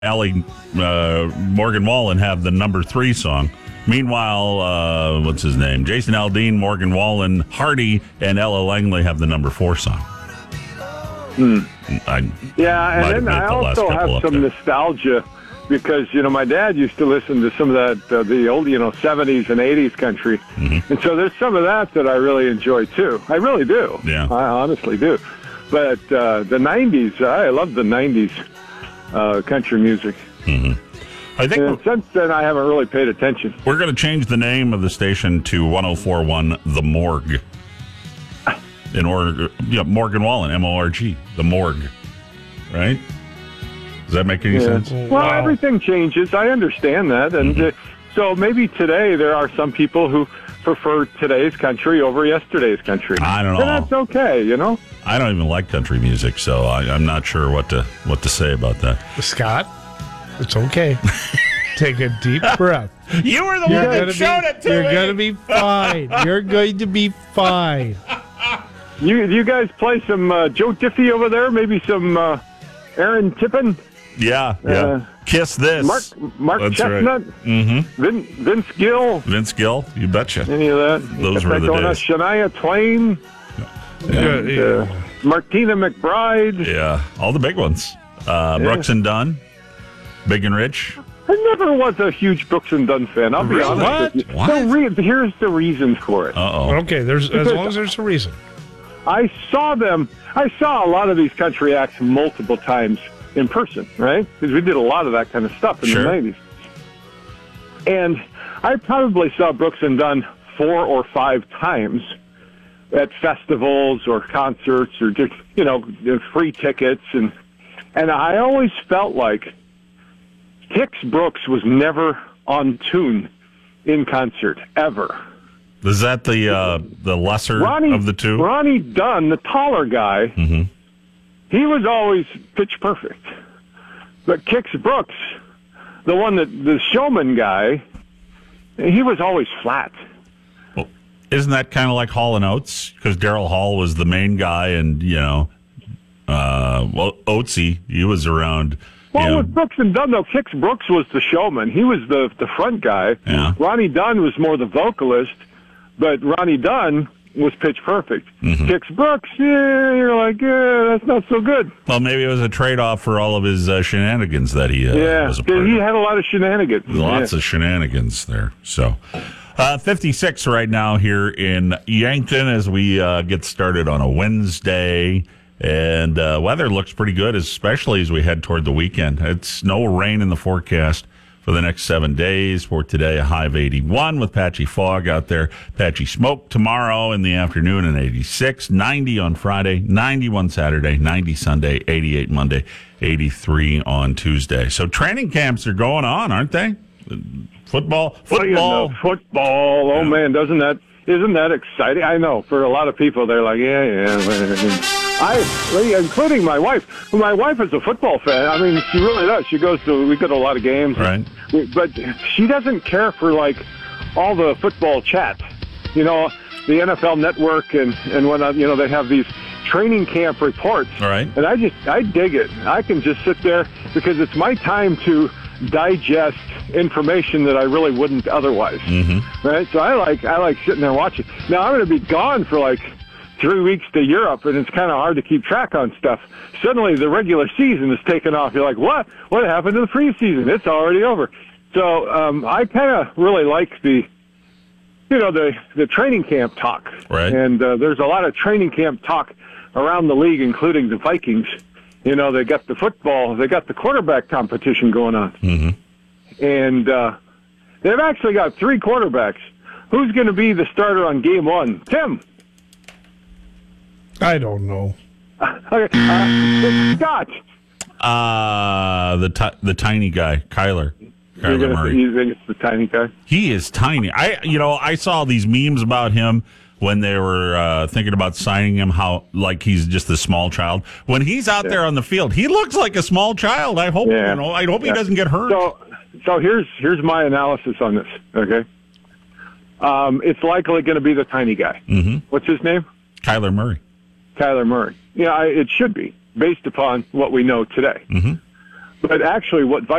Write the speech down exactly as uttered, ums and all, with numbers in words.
Allie uh, Morgan Wallen have the number three song. Meanwhile, uh, what's his name? Jason Aldean, Morgan Wallen, Hardy, and Ella Langley have the number four song. Hmm. I yeah, and then I also have some nostalgia because, you know, my dad used to listen to some of that, uh, the old, you know, seventies and eighties country. Mm-hmm. And so there's some of that that I really enjoy, too. I really do. Yeah. I honestly do. But uh, the nineties, I love the nineties. Uh, country music. Mm-hmm. I think and since then I haven't really paid attention. We're going to change the name of the station to one oh four point one The Morgue. In order, yeah, Morgan Wallen, M O R G, The Morgue. Right? Does that make any yeah. sense? Well, wow. Everything changes. I understand that, and mm-hmm. uh, so maybe today there are some people who prefer today's country over yesterday's country. I don't know. And that's okay, you know. I don't even like country music, so I, I'm not sure what to what to say about that. Scott, it's okay. Take a deep breath. You were the you're one that showed be, it to you're me. You're going to be fine. You're going to be fine. You you guys play some uh, Joe Diffie over there? Maybe some uh, Aaron Tippin? Yeah, yeah. Uh, Kiss This. Mark, Mark That's Chestnut? Right. Mm-hmm. Vin, Vince Gill? Vince Gill, you betcha. Any of that? Those were the days. Shania Twain? Yeah. And, yeah. Uh, Martina McBride. Yeah, all the big ones. Uh, yeah. Brooks and Dunn, Big and Rich. I never was a huge Brooks and Dunn fan. I'll be really? honest what? with you. What? So re- here's the reason for it. Uh-oh. Okay, there's as long as there's a reason. I saw them. I saw a lot of these country acts multiple times in person, right? Because we did a lot of that kind of stuff in sure. the nineties. And I probably saw Brooks and Dunn four or five times at festivals or concerts or just, you know, free tickets. And and I always felt like Hicks Brooks was never on tune in concert, ever. Is that the uh, the lesser Ronnie, of the two? Ronnie Dunn, the taller guy, mm-hmm. he was always pitch perfect. But Hicks Brooks, the one that the showman guy, he was always flat. Well, isn't that kind of like Hall and Oates? Because Daryl Hall was the main guy, and you know, uh, well, Oatesy, he was around. Well, you know, with Brooks and Dunn, though, Hicks Brooks was the showman. He was the the front guy. Yeah. Ronnie Dunn was more the vocalist, but Ronnie Dunn was pitch perfect. Mm-hmm. Hicks Brooks, yeah, you're like, yeah, that's not so good. Well, maybe it was a trade-off for all of his uh, shenanigans that he uh, yeah, was a part he of. had a lot of shenanigans. Lots yeah. of shenanigans there. So, uh, fifty-six right now here in Yankton as we uh, get started on a Wednesday. And uh, weather looks pretty good, especially as we head toward the weekend. It's no rain in the forecast for the next seven days. For today, a high of eighty-one with patchy fog out there. Patchy smoke tomorrow in the afternoon and eighty-six. ninety on Friday, ninety-one Saturday, ninety Sunday, eighty-eight Monday, eighty-three on Tuesday. So training camps are going on, aren't they? Football, football. Well, you know, football. Oh, yeah. Man, doesn't that, isn't that exciting? I know, for a lot of people, they're like, yeah, yeah. I, including my wife. My wife is a football fan. I mean, she really does. She goes to, we go to a lot of games. Right. But she doesn't care for, like, all the football chat. You know, the N F L Network and, and whatnot, you know, they have these training camp reports. All right. And I just, I dig it. I can just sit there because it's my time to digest information that I really wouldn't otherwise. Mm-hmm. Right? So I like, I like sitting there watching. Now, I'm going to be gone for, like, three weeks to Europe, and it's kind of hard to keep track on stuff. Suddenly, the regular season is taken off. You're like, what? What happened to the preseason? It's already over. So um, I kind of really like the, you know, the, the training camp talk. Right. And uh, there's a lot of training camp talk around the league, including the Vikings. You know, they got the football, they got the quarterback competition going on. Mm-hmm. And uh, they've actually got three quarterbacks. Who's going to be the starter on game one? Tim. I don't know. Okay, uh, Scott. Uh, the t- the tiny guy, Kyler. Kyler gonna, Murray. You think it's the tiny guy? He is tiny. I, you know, I saw these memes about him when they were uh, thinking about signing him. How like he's just a small child. When he's out yeah. there on the field, he looks like a small child. I hope yeah. you know. I hope yeah. he doesn't get hurt. So, so here's here's my analysis on this. Okay, um, it's likely going to be the tiny guy. Mm-hmm. What's his name? Kyler Murray. Kyler Murray. Yeah, I, it should be based upon what we know today. Mm-hmm. But actually, what